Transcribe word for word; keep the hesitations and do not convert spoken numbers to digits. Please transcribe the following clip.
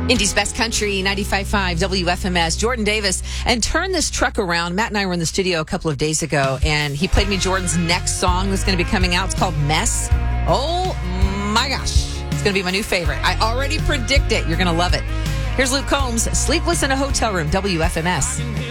Indy's Best Country, ninety-five point five W F M S. Jordan Davis. And turn this truck around. Matt and I were in the studio a couple of days ago, and he played me Jordan's next song that's going to be coming out. It's called Mess. Oh, my gosh. It's going to be my new favorite. I already predict it. You're going to love it. Here's Luke Combs, Sleepless in a Hotel Room, W F M S.